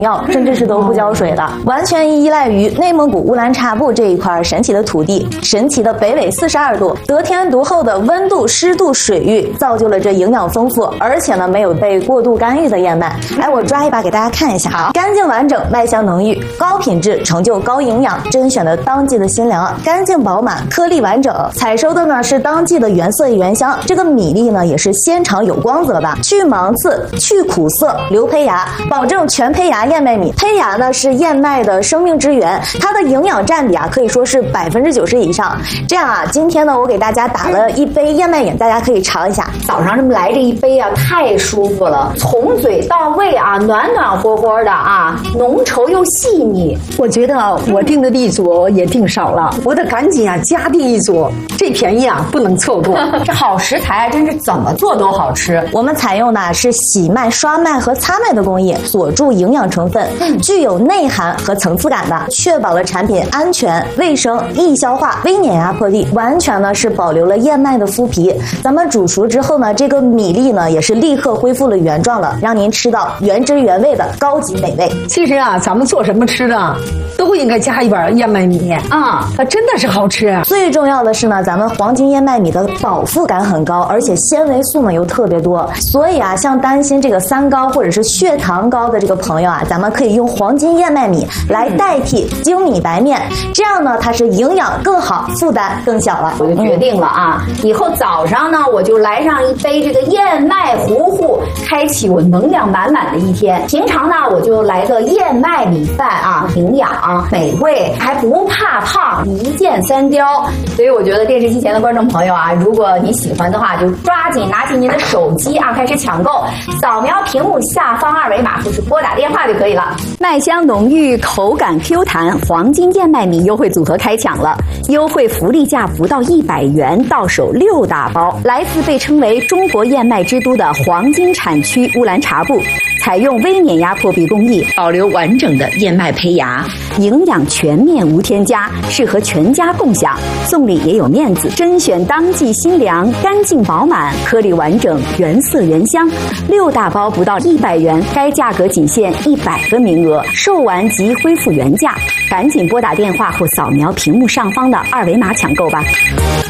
药，甚至是都不浇水的，完全依赖于内蒙古乌兰察布这一块神奇的土地，神奇的北纬42度，得天独厚的温度、湿度、水域，造就了这营养丰富，而且呢没有被过度干预的燕麦。来，我抓一把给大家看一下，好，干净完整，麦香浓郁，高品质，成就高营养，甄选的当季的新粮，干净饱满，颗粒完整，采收的呢是当季的原色原香。这个米粒呢也是纤长有光泽的，去芒刺，去苦涩，留胚芽，保证全胚芽燕麦米。胚芽呢是燕麦的生命之源，它的营养占比啊可以说是90%以上。这样啊，今天呢我给大家打了一杯燕麦饮，大家可以尝一下。 早上这么来这一杯啊，太舒服了，从嘴到胃啊，暖暖和和的啊，浓稠又细腻。 我觉得我订的一组也订少了，我得赶紧啊加订一组，这便宜啊不能错过。 这好食材啊，真是怎么做都好吃。 我们采用的是洗麦、刷麦和擦麦的工艺，锁住营养成分，具有内涵和层次感的，确保了产品安全、卫生、易消化、微碾压破壁，完全呢是保留了燕麦的麸皮。咱们煮熟之后呢，这个米粒呢也是立刻恢复了原状了，让您吃到原汁原味的高级美味。 其实啊，咱们做什么吃的都应该加一碗燕麦米啊，它真的是好吃。 最重要的是呢，咱们黄金燕麦米的饱腹感很高，而且纤维素呢又特别多，所以啊，像担心这个三高或者是血糖高的这个朋友啊，咱们可以用黄金燕麦米来代替精米白面，这样呢它是营养更好，负担更小了。 我就决定了啊，以后早上呢我就来上一杯这个燕麦糊糊，开启我能量满满的一天。平常呢我就来个燕麦米饭啊，营养美味，还不怕胖，一箭三雕。所以我觉得电视机前的观众朋友啊，如果你喜欢的话，就抓紧拿起您的手机啊，开始抢购，扫描屏幕下方二维码或是拨打电话就可以了。 麦香浓郁，口感 Q 弹，黄金燕麦米优惠组合开抢了，优惠福利价不到100元，到手6大包，来自被称为中国燕麦之都的黄金产区乌兰察布，采用微碾压破壁工艺，保留完整的燕麦胚芽，营养全面无添加，适合全家共享。送礼也有面子，甄选当季新粮，干净饱满，颗粒完整，原色原香。6大包不到100元，该价格仅限100个名额，售完即恢复原价。赶紧拨打电话或扫描屏幕上方的二维码抢购吧。